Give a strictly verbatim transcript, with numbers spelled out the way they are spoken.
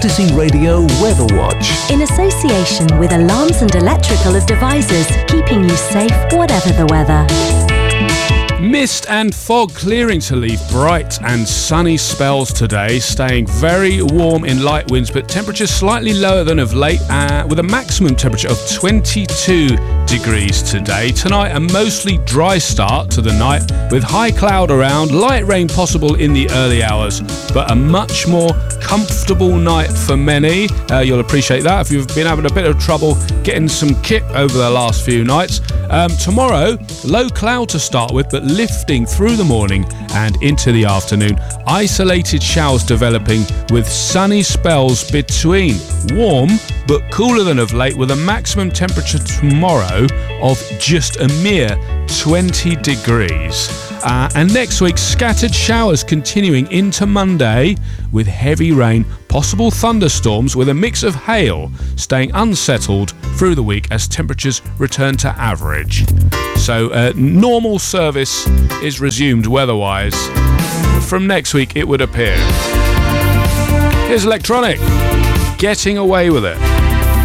Ecstasy Radio Weather Watch. In association with Alarms and Electrical Devices, keeping you safe whatever the weather. Mist and fog clearing to leave bright and sunny spells today, staying very warm in light winds, but temperatures slightly lower than of late, uh, with a maximum temperature of twenty-two degrees today. Tonight, a mostly dry start to the night, with high cloud around, light rain possible in the early hours, but a much more comfortable night for many. Uh, you'll appreciate that if you've been having a bit of trouble getting some kit over the last few nights. Um, tomorrow, low cloud to start with, but lifting through the morning and into the afternoon. Isolated showers developing with sunny spells between. Warm but cooler than of late, with a maximum temperature tomorrow of just a mere twenty degrees. Uh, and next week, scattered showers continuing into Monday with heavy rain, possible thunderstorms with a mix of hail, staying unsettled through the week as temperatures return to average. So uh, normal service is resumed weather-wise from next week, it would appear. Here's Electronic, Getting Away With It.